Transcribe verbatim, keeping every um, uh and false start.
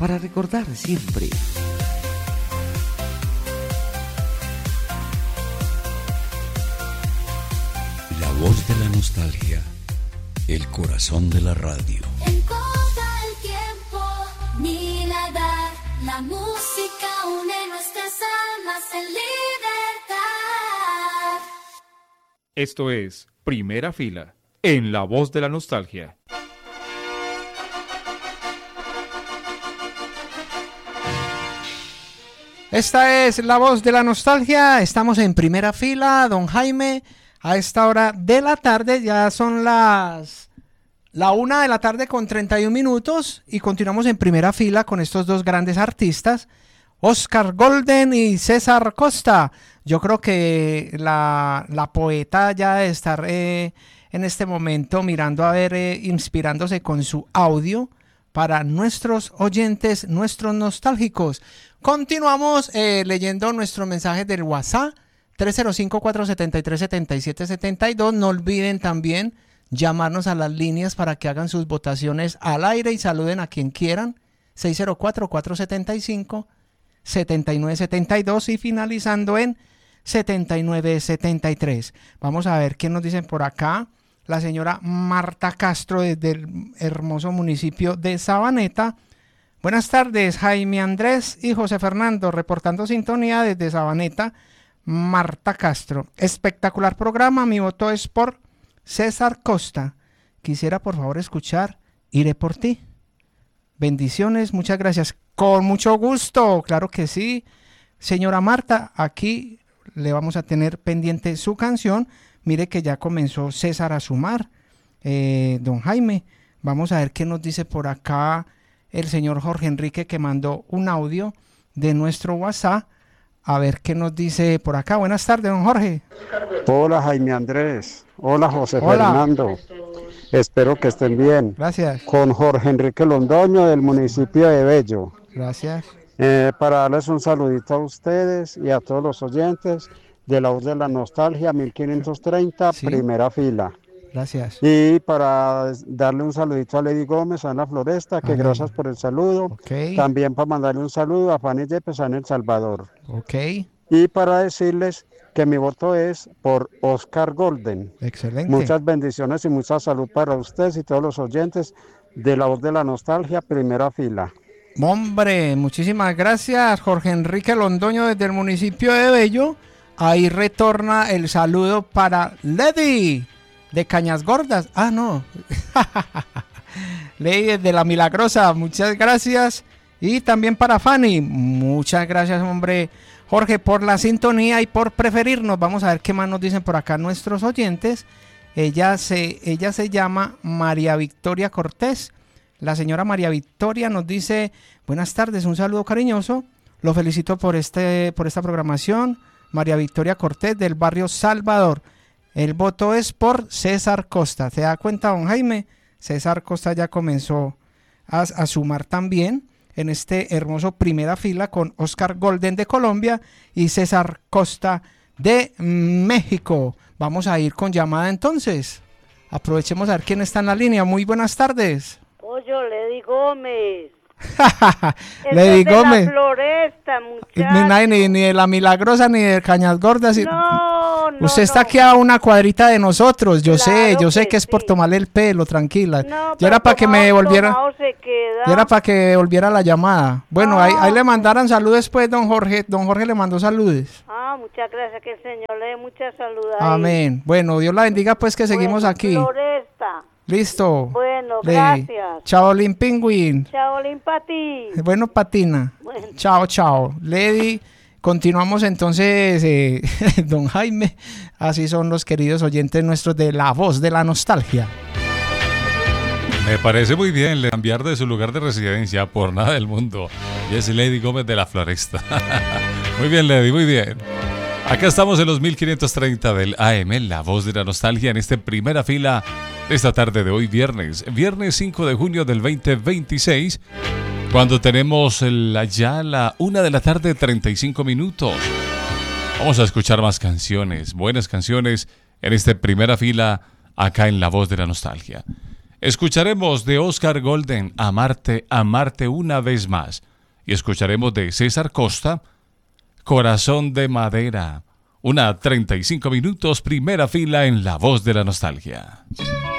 para recordar siempre. La voz de la nostalgia, el corazón de la radio. En todo el tiempo, ni la edad, la música une nuestras almas en libertad. Esto es Primera Fila, en La Voz de la Nostalgia. Esta es La Voz de la Nostalgia, estamos en Primera Fila, don Jaime, a esta hora de la tarde, ya son las la una de la tarde con treinta y un minutos y continuamos en Primera Fila con estos dos grandes artistas, Oscar Golden y César Costa. Yo creo que la, la poeta ya debe estar eh, en este momento mirando a ver, eh, inspirándose con su audio para nuestros oyentes, nuestros nostálgicos. Continuamos eh, leyendo nuestros mensajes del WhatsApp, tres cero cinco, cuatro siete tres, siete siete siete dos. No olviden también llamarnos a las líneas para que hagan sus votaciones al aire y saluden a quien quieran, seis cero cuatro, cuatro siete cinco, siete nueve siete dos y finalizando en setenta y nueve setenta y tres. Vamos a ver qué nos dicen por acá. La señora Marta Castro desde el hermoso municipio de Sabaneta. Buenas tardes, Jaime Andrés y José Fernando, reportando sintonía desde Sabaneta. Marta Castro. Espectacular programa, mi voto es por César Costa. Quisiera por favor escuchar Iré por ti. Bendiciones, muchas gracias. Con mucho gusto, claro que sí. Señora Marta, aquí le vamos a tener pendiente su canción. Mire que ya comenzó César a sumar. Eh, don Jaime, vamos a ver qué nos dice por acá el señor Jorge Enrique, que mandó un audio de nuestro WhatsApp. A ver qué nos dice por acá. Buenas tardes, don Jorge. Hola, Jaime Andrés. Hola, José Hola. Fernando. Espero que estén bien. Gracias. Con Jorge Enrique Londoño del municipio de Bello. Gracias. Eh, para darles un saludito a ustedes y a todos los oyentes de La Voz de la Nostalgia, mil quinientos treinta, Sí. primera fila. Gracias. Y para darle un saludito a Lady Gómez en la Floresta, que Amén. gracias por el saludo. Ok. También para mandarle un saludo a Fanny Yepes en El Salvador. Ok. Y para decirles que mi voto es por Oscar Golden. Excelente. Muchas bendiciones y mucha salud para ustedes y todos los oyentes de La Voz de la Nostalgia, primera fila. Hombre, muchísimas gracias, Jorge Enrique Londoño desde el municipio de Bello. Ahí retorna el saludo para Lady de Cañas Gordas. Ah, no. Lady desde La Milagrosa, muchas gracias. Y también para Fanny, muchas gracias, hombre, Jorge, por la sintonía y por preferirnos. Vamos a ver qué más nos dicen por acá nuestros oyentes. Ella se, ella se llama María Victoria Cortés. La señora María Victoria nos dice: buenas tardes, un saludo cariñoso. Lo felicito por, este, por esta programación. María Victoria Cortés del barrio Salvador. El voto es por César Costa. ¿Se da cuenta, don Jaime? César Costa ya comenzó a, a sumar también en este hermoso primera fila con Oscar Golden de Colombia y César Costa de México. Vamos a ir con llamada entonces. Aprovechemos a ver quién está en la línea. Muy buenas tardes. Pollo, Lady Gómez. Lady Gómez. La Floresta, Ni, muchacho. ni, ni de La Milagrosa ni de Cañas Gordas. No, no, Usted está no. aquí a una cuadrita de nosotros. Yo Claro sé, yo sé que que es por sí. tomarle el pelo, tranquila. No, Yo era para que me tomado- devolviera, tomado se queda. yo era para que devolviera la llamada. Bueno, ahí, ahí le mandaran saludos después, don Jorge. Don Jorge le mandó saludos. Ah, muchas gracias, que el Señor le dé mucha salud ahí. Amén. Bueno, Dios la bendiga, pues que seguimos Bueno, aquí. Floresta. Listo. Bueno, Le- gracias. Chaolín Pingüín. Chaolín para ti. Bueno, Patina. Bueno. Chao, chao. Lady, continuamos entonces, eh, don Jaime. Así son los queridos oyentes nuestros de La Voz de la Nostalgia. Me parece muy bien le cambiar de su lugar de residencia por nada del mundo. Y es Lady Gómez de la Floresta. Muy bien, Lady, muy bien. Acá estamos en los mil quinientos treinta del A M, La Voz de la Nostalgia, en esta primera fila de esta tarde de hoy, viernes. Viernes cinco de junio del veinte veintiséis, cuando tenemos la, ya la una de la tarde, treinta y cinco minutos. Vamos a escuchar más canciones, buenas canciones, en esta primera fila acá en La Voz de la Nostalgia. Escucharemos de Oscar Golden, Amarte, Amarte una vez más. Y escucharemos de César Costa, Corazón de Madera. Una treinta y cinco minutos, primera fila en La Voz de la Nostalgia.